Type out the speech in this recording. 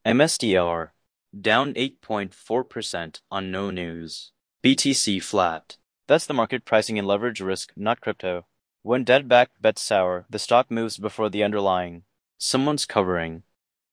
MSTR down 8.4% on no news. BTC flat. That's the market pricing in leverage risk, not crypto. When debt-backed bets sour, the stock moves before the underlying. Someone's covering.